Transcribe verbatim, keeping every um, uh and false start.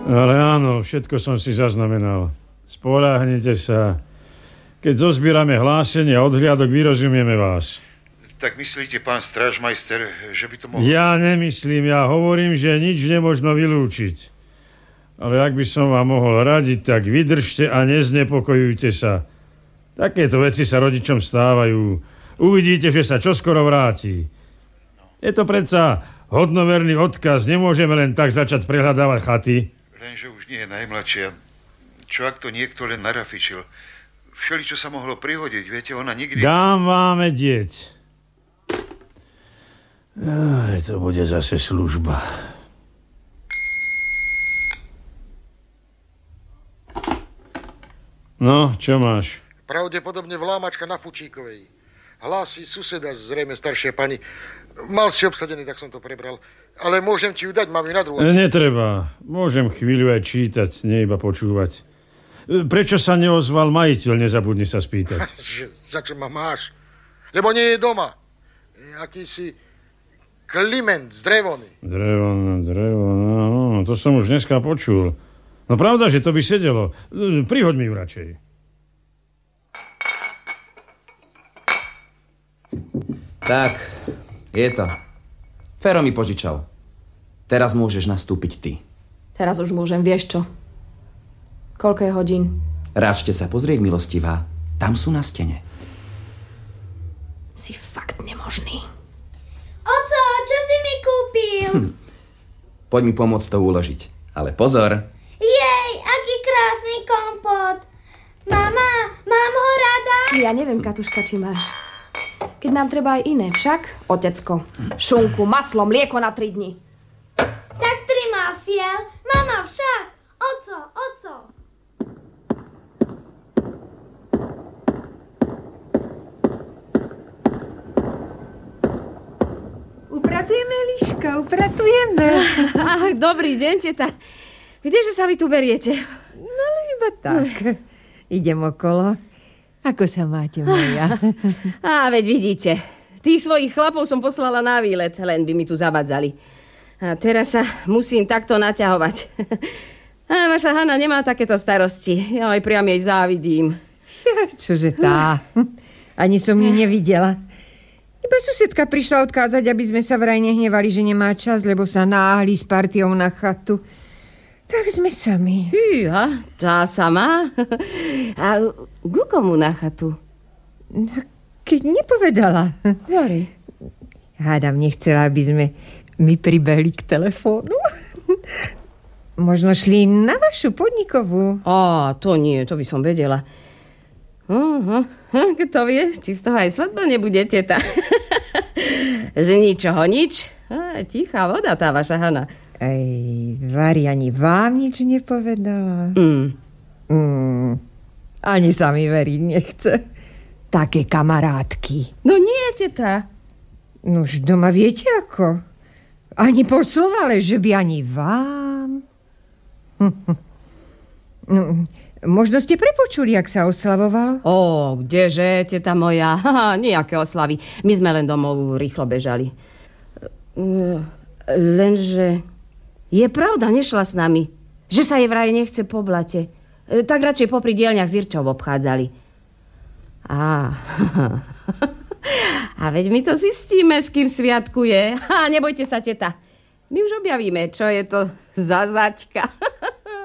Ale áno, všetko som si zaznamenal. Spoľahnite sa. Keď zozbierame hlásenie a odhliadok, vyrozumieme vás. Tak myslíte, pán strážmajster, že by to mohlo... Ja nemyslím, ja hovorím, že nič nemožno vylúčiť. Ale ak by som vám mohol radiť, tak vydržte a neznepokojujte sa. Takéto veci sa rodičom stávajú. Uvidíte, že sa čoskoro vráti. Je to predsa hodnoverný odkaz. Nemôžeme len tak začať prehľadávať chaty. Lenže už nie je najmladšia. Čo ak to niekto len narafičil? Všeli, čo sa mohlo prihodiť, viete, ona nikdy... Dám vám vedieť. Aj, to bude zase služba. No, čo máš? Pravdepodobne vlámačka na Fučíkovej. Hlási suseda, zrejme staršia pani. Mal si obsadený, tak som to prebral. Ale môžem ti ju dať, mám ju na druhú. Netreba. Môžem chvíľu aj čítať, nie iba počúvať. Prečo sa neozval majiteľ, nezabudni sa spýtať. Za čo ma máš? Lebo nie je doma. Akýsi Kliment z Drevony. Drevona, Drevona, no, to som už dneska počul. No pravda, že to by sedelo. Prihoď mi ju radšej. Tak, je to. Fero mi požičal. Teraz môžeš nastúpiť ty. Teraz už môžem, vieš čo? Koľko je hodín? Ráčte sa pozrieť, milostivá. Tam sú na stene. Si fakt nemožný. Oco, čo si mi kúpil? Hm. Poď mi pomôcť to uložiť. Ale pozor. Jej, aký krásny kompot. Mama, mám ho rada? Ja neviem, Katuška, či máš. Keď nám treba aj iné, však? Otecko, šunku, maslo, mlieko na tri dni. Tak tri masiel. Mama však. Oco, oco. Upratujeme, Liška, upratujeme. Ach, dobrý deň, teta. Kdeže sa vy tu beriete? No, iba tak. Idem okolo. Ako sa máte, moja? Á, veď vidíte. Tých svojich chlapov som poslala na výlet, len by mi tu zabadzali. A teraz sa musím takto naťahovať. A vaša Hana nemá takéto starosti. Ja aj priam jej závidím. Ja, čože tá? Ani som ju nevidela. Iba susedka prišla odkázať, aby sme sa vraj nehnevali, že nemá čas, lebo sa náhli s partiou na chatu. Tak sme sami. Hýha, tá sama? A ku komu na chatu? No, keď nepovedala. Hory. Hádam, nechcela, aby sme my pribehli k telefónu. Možno šli na vašu podnikovú. Á, to nie, to by som vedela. Uh-huh. Kto vie, či z toho aj svadba nebude, teta. Z ničoho nič. Á, tichá voda tá vaša Hana. Aj, Vari ani vám nič nepovedala. Mm. Mm, ani sa mi veriť nechce. Také kamarátky. No nie, teta. Nož doma viete ako? Ani pol slova, ale že by ani vám. No, možno ste prepočuli, jak sa oslavovalo? Ó, kdeže, teta moja. Haha, nejaké oslavy. My sme len domov rýchlo bežali. Lenže je pravda, nešla s nami. Že sa jej vraj nechce po blate. Tak radšej popri dielňach s Irčou obchádzali. Á, a veď my to zistíme, s kým sviatkuje. Ha, nebojte sa, teta. My už objavíme, čo je to za zaťka.